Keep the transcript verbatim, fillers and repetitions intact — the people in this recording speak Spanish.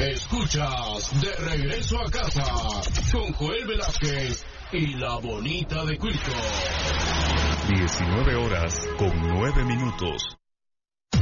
Escuchas De Regreso a Casa con Joel Velázquez y la Bonita de Quilco. diecinueve horas con nueve minutos.